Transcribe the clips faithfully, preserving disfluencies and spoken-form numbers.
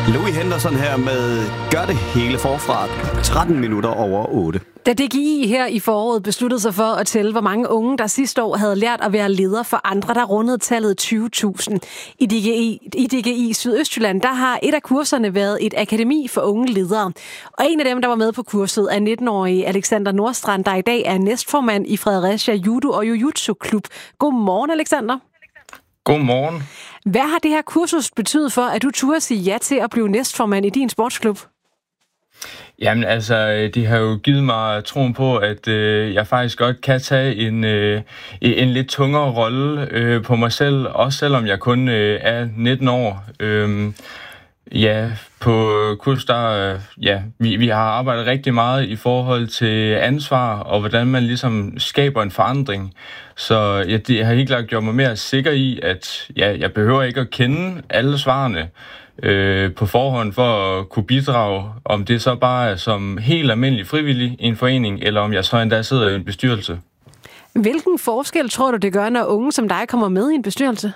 Louis Henderson her med Gør det hele forfra, tretten minutter over otte. Da D G I her i foråret besluttede sig for at tælle, hvor mange unge, der sidste år havde lært at være leder for andre, der rundede tallet tyve tusind. I D G I, i D G I Sydøstjylland, der har et af kurserne været et akademi for unge ledere. Og en af dem, der var med på kurset, er nitten-årige Alexander Nordstrand, der i dag er næstformand i Fredericia Judo og Jiu-Jitsu Klub. Godmorgen, Alexander. Godmorgen. Hvad har det her kursus betydet for, at du turde sige ja til at blive næstformand i din sportsklub? Jamen altså, de har jo givet mig troen på, at øh, jeg faktisk godt kan tage en, øh, en lidt tungere rolle øh, på mig selv, også selvom jeg kun øh, er nitten år. Øh, ja, på kurs der, øh, ja, vi, vi har arbejdet rigtig meget i forhold til ansvar, og hvordan man ligesom skaber en forandring. Så ja, det har helt klart gjort mig mere sikker i, at ja, jeg behøver ikke at kende alle svarene øh, på forhånd for at kunne bidrage, om det så bare er som helt almindelig frivillig i en forening, eller om jeg så endda sidder i en bestyrelse. Hvilken forskel tror du, det gør, når unge som dig kommer med i en bestyrelse?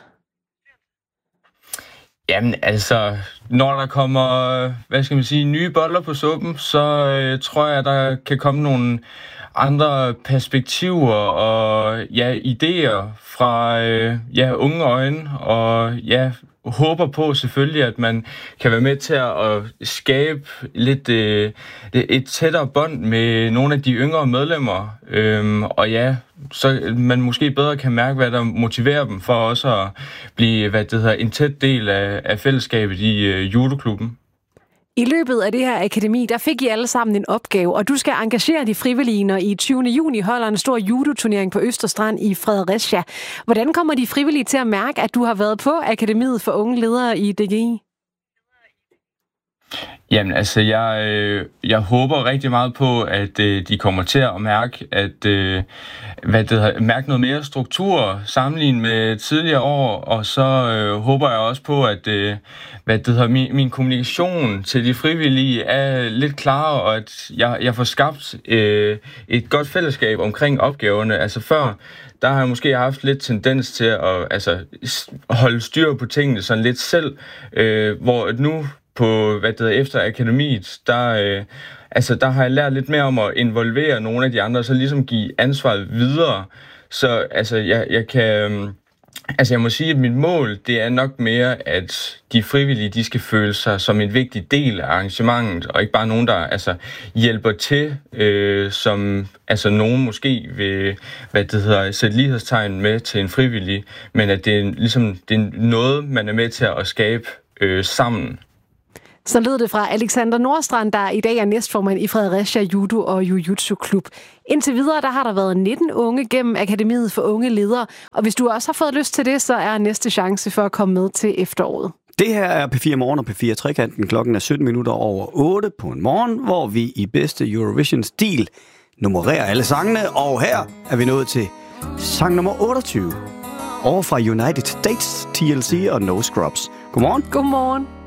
Jamen altså, når der kommer, hvad skal man sige, nye boller på suppen, så øh, tror jeg, der kan komme nogle andre perspektiver og ja, idéer fra øh, ja, unge øjne, og ja, håber på selvfølgelig, at man kan være med til at skabe lidt øh, et tættere bånd med nogle af de yngre medlemmer, øhm, og ja, så man måske bedre kan mærke, hvad der motiverer dem for også at blive, hvad det hedder, en tæt del af, af fællesskabet i øh, judoklubben. I løbet af det her akademi, der fik I alle sammen en opgave, og du skal engagere de frivillige, når I tyvende juni holder en stor judoturnering på Østerstrand i Fredericia. Hvordan kommer de frivillige til at mærke, at du har været på Akademiet for unge ledere i D G I? Jamen altså, jeg, øh, jeg håber rigtig meget på, at øh, de kommer til at mærke, at øh, hvad det hedder, mærke noget mere struktur sammenlignet med tidligere år, og så øh, håber jeg også på, at øh, hvad det hedder, min, min kommunikation til de frivillige er lidt klarere, og at jeg, jeg får skabt øh, et godt fællesskab omkring opgaverne. Altså før, der har jeg måske haft lidt tendens til at altså, holde styr på tingene sådan lidt selv, øh, hvor nu på hvad det hedder, efter akademiet, der, øh, altså, der har jeg lært lidt mere om at involvere nogle af de andre, så ligesom give ansvaret videre. Så altså, jeg, jeg kan, øh, altså, jeg må sige, at mit mål, det er nok mere, at de frivillige, de skal føle sig som en vigtig del af arrangementet, og ikke bare nogen, der altså, hjælper til, øh, som altså, nogen måske vil hvad det hedder, sætte lighedstegn med til en frivillig, men at det er, ligesom, det er noget, man er med til at skabe øh, sammen. Så lød det fra Alexander Nordstrand, der i dag er næstformand i Fredericia Judo og Jiu-Jitsu Klub. Indtil videre, der har der været nitten unge gennem Akademiet for unge ledere, og hvis du også har fået lyst til det, så er næste chance for at komme med til efteråret. Det her er P fire Morgen og P fire Trekanten. Klokken er sytten minutter over otte på en morgen, hvor vi i bedste Eurovision-stil nummererer alle sangene, og her er vi nået til sang nummer otteogtyve. Over fra United States, T L C og No Scrubs. Godmorgen. Godmorgen.